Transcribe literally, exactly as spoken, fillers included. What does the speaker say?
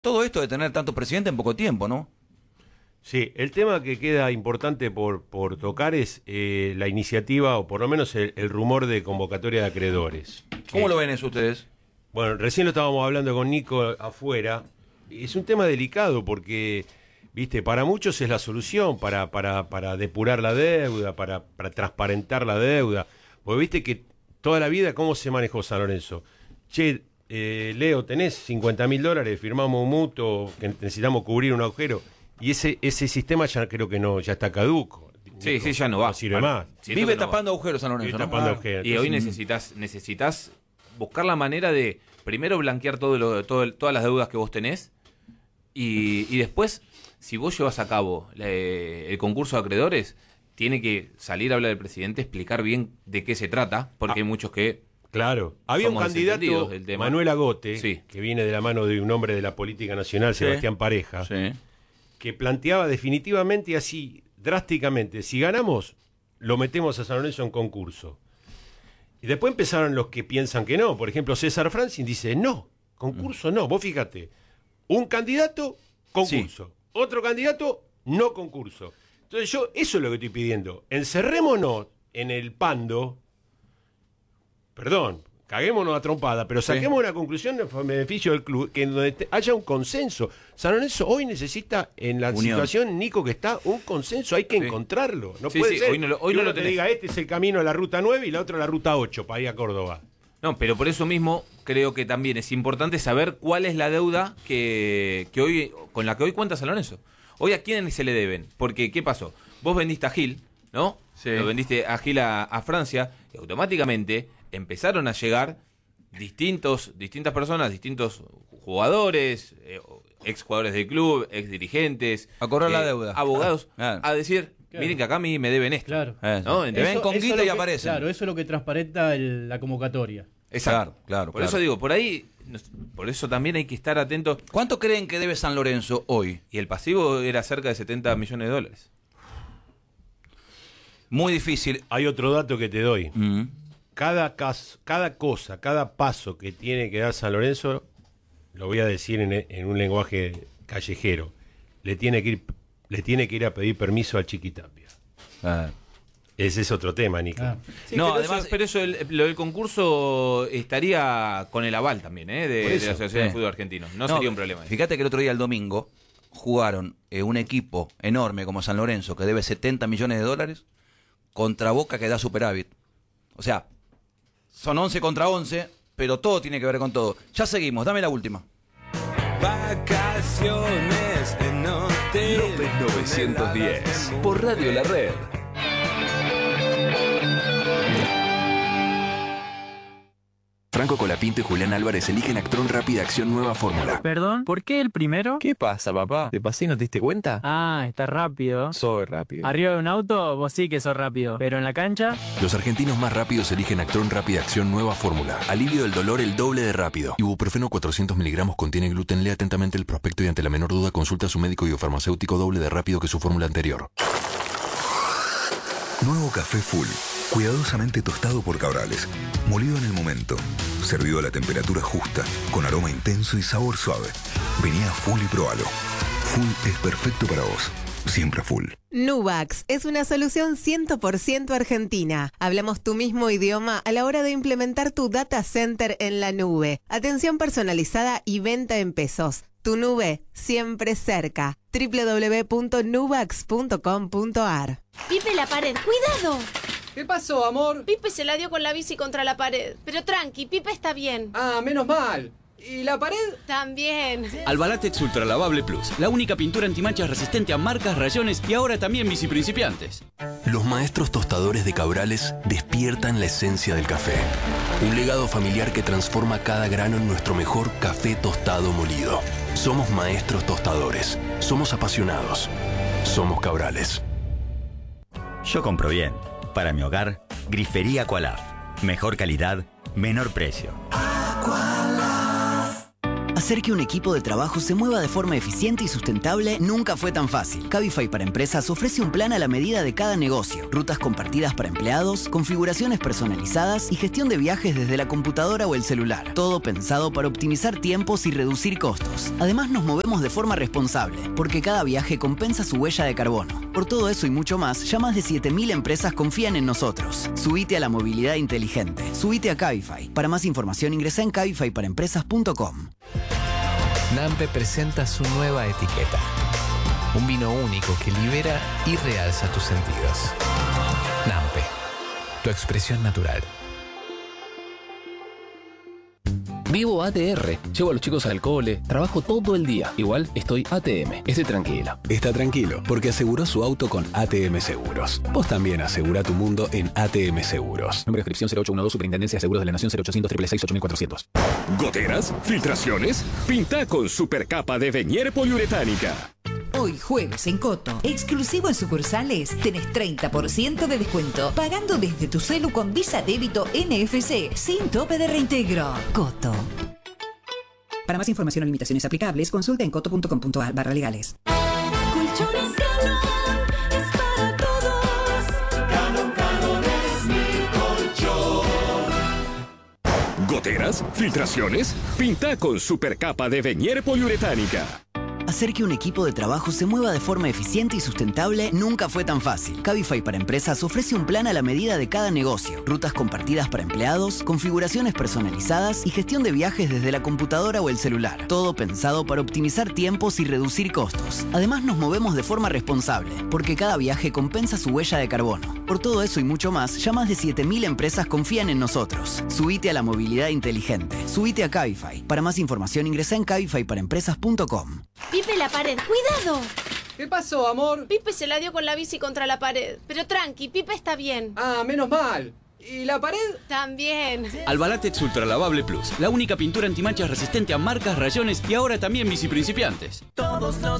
Todo esto de tener tantos presidentes en poco tiempo, ¿no? Sí, el tema que queda importante por, por tocar es eh, la iniciativa, o por lo menos el, el rumor de convocatoria de acreedores. ¿Cómo Eh, lo ven eso ustedes? Bueno, recién lo estábamos hablando con Nico afuera. Es un tema delicado porque, viste, para muchos es la solución para, para, para depurar la deuda, para, para transparentar la deuda. Porque viste que toda la vida, ¿cómo se manejó San Lorenzo? Che, eh, Leo, tenés cincuenta mil dólares, firmamos un mutuo, que necesitamos cubrir un agujero. Y ese ese sistema ya creo que no ya está caduco. Sí, Nico, sí, ya no va. No sirve Bueno, más. siento Vive que no tapando va. agujeros San Lorenzo, Vive ¿no? tapando Ah. agujeros. Y hoy Entonces, necesitas necesitas buscar la manera de primero blanquear todo lo, todo, todas las deudas que vos tenés y, y después, si vos llevas a cabo la, el concurso de acreedores, tiene que salir a hablar el presidente, explicar bien de qué se trata, porque Ah. hay muchos que... Claro, había un Somos candidato, desentendidos del tema. Manuel Agote, Sí. que viene de la mano de un hombre de la política nacional, Sí. Sebastián Pareja, Sí. que planteaba definitivamente y así, drásticamente, si ganamos, lo metemos a San Lorenzo en concurso. Y después empezaron los que piensan que no. Por ejemplo, César Francin dice, no, concurso no. Vos fíjate, un candidato, concurso. Otro candidato, no concurso. Entonces yo, eso es lo que estoy pidiendo. Encerrémonos en el pando, perdón, caguémonos a trompada, pero saquemos una conclusión en beneficio del club, que en donde te- haya un consenso. San Lorenzo hoy necesita, en la Unión. situación, Nico, que está, un consenso, hay que Sí. encontrarlo. No Sí, puede sí, ser hoy no lo- hoy que no uno lo te tenés. diga, este es el camino a la ruta nueve y la otra a la ruta ocho para ir a Córdoba. No, pero por eso mismo creo que también es importante saber cuál es la deuda que, que hoy con la que hoy cuenta San Lorenzo. Hoy a quiénes se le deben, porque ¿qué pasó? Vos vendiste a Gil, ¿no? Sí. Lo vendiste a Gil a, a Francia y automáticamente empezaron a llegar distintos distintas personas, distintos jugadores, eh, ex jugadores del club, ex dirigentes, A cobrar la deuda. abogados, Claro. a decir, Claro. miren que acá a mí me deben esto. Claro. Eso. ¿No? Te ¿Entendés? ven con Eso guita es lo y que- aparecen. Claro, eso es lo que transparenta el- la convocatoria. Exacto. Claro, claro, Por claro. eso digo, por ahí, nos- por eso también hay que estar atentos. ¿Cuánto creen que debe San Lorenzo hoy? Y el pasivo era cerca de setenta millones de dólares. Muy difícil. Hay otro dato que te doy. Mm. Cada, cas- cada cosa, cada paso que tiene que dar San Lorenzo, lo voy a decir en, en un lenguaje callejero, le tiene que ir, le tiene que ir a pedir permiso al Chiquitapia. Ah. Ese es otro tema, Nico. Ah. Sí, No, pero además- eso, pero eso el, lo del concurso estaría con el aval también, ¿eh? De, Por de eso, la Asociación sí. de Fútbol Argentino. No, sería un problema. Fíjate que el otro día, el domingo, jugaron eh, un equipo enorme como San Lorenzo, que debe setenta millones de dólares, contra Boca, que da superávit. O sea, son once contra once, pero todo tiene que ver con todo. Ya seguimos, dame la última. Vacaciones en hotel. López novecientos diez, por Radio La Red. Franco Colapinto y Julián Álvarez eligen Actron Rápida Acción Nueva Fórmula. Perdón, ¿por qué el primero? ¿Qué pasa, papá? ¿De pasé no te diste cuenta? Ah, está rápido. Soy rápido. Arriba de un auto, vos sí que sos rápido. Pero en la cancha, Los argentinos más rápidos eligen Actron Rápida Acción Nueva Fórmula. Alivio del dolor el doble de rápido. Ibuprofeno cuatrocientos miligramos contiene gluten. Lea atentamente el prospecto y ante la menor duda consulta a su médico y o farmacéutico doble de rápido que su fórmula anterior. Nuevo café Full, cuidadosamente tostado por Cabrales, molido en el momento, servido a la temperatura justa, con aroma intenso y sabor suave. Vení a Full y probalo. Full es perfecto para vos, siempre Full. Nuvax es una solución cien por ciento argentina. Hablamos tu mismo idioma a la hora de implementar tu data center en la nube. Atención personalizada y venta en pesos. Tu nube siempre cerca. doble u doble u doble u punto nuvax punto com punto a r. Pipe, la pared, cuidado. ¿Qué pasó, amor? Pipe se la dio con la bici contra la pared. Pero tranqui, Pipe está bien. Ah, menos mal. ¿Y la pared? También. Albalatex Ultra Lavable Plus, la única pintura antimanchas resistente a marcas, rayones y ahora también bici principiantes. Los maestros tostadores de Cabrales despiertan la esencia del café. Un legado familiar que transforma cada grano en nuestro mejor café tostado molido. Somos maestros tostadores. Somos apasionados. Somos Cabrales. Yo compro bien. Para mi hogar, Grifería Aqualaf. Mejor calidad, menor precio. Hacer que un equipo de trabajo se mueva de forma eficiente y sustentable nunca fue tan fácil. Cabify para Empresas ofrece un plan a la medida de cada negocio, rutas compartidas para empleados, configuraciones personalizadas y gestión de viajes desde la computadora o el celular. Todo pensado para optimizar tiempos y reducir costos. Además, nos movemos de forma responsable, porque cada viaje compensa su huella de carbono. Por todo eso y mucho más, ya más de siete mil empresas confían en nosotros. Subite a la movilidad inteligente. Subite a Cabify. Para más información ingresa en cabify para empresas punto com. Nampe presenta su nueva etiqueta. Un vino único que libera y realza tus sentidos. Nampe, tu expresión natural. Vivo A T R, llevo a los chicos al cole, trabajo todo el día. Igual estoy A T M, estoy tranquilo. Está tranquilo, porque aseguró su auto con A T M Seguros. Vos también asegura tu mundo en A T M Seguros. Número de inscripción cero ocho uno dos, Superintendencia de Seguros de la Nación cero ochocientos, seis seis seis, ocho mil cuatrocientos. ¿Goteras? ¿Filtraciones? Pinta con supercapa de Venier poliuretánica. Hoy jueves en Coto, exclusivo en sucursales, tenés treinta por ciento de descuento, pagando desde tu celu con Visa Débito N F C, sin tope de reintegro. Coto. Para más información o limitaciones aplicables, consulta en coto punto com punto a r barra legales. Colchones Galón es para todos. Galón, Galón es mi colchón. ¿Goteras? ¿Filtraciones? Pinta con supercapa de Venier poliuretánica. Hacer que un equipo de trabajo se mueva de forma eficiente y sustentable nunca fue tan fácil. Cabify para Empresas ofrece un plan a la medida de cada negocio, rutas compartidas para empleados, configuraciones personalizadas y gestión de viajes desde la computadora o el celular. Todo pensado para optimizar tiempos y reducir costos. Además, nos movemos de forma responsable, porque cada viaje compensa su huella de carbono. Por todo eso y mucho más, ya más de siete mil empresas confían en nosotros. Subite a la movilidad inteligente. Subite a Cabify. Para más información ingresa en cabify para empresas punto com. Pipe, la pared. ¡Cuidado! ¿Qué pasó, amor? Pipe se la dio con la bici contra la pared. Pero tranqui, Pipe está bien. Ah, menos mal. ¿Y la pared? También. Albalatex Ultra Lavable Plus, la única pintura antimanchas resistente a marcas, rayones y ahora también biciprincipiantes. Todos los